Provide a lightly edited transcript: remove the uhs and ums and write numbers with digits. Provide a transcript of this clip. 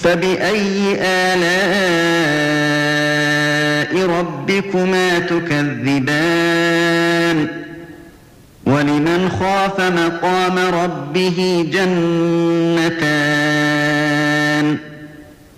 فبأي آلاء ربكما تكذبان ولمن خاف مقام ربه جنتان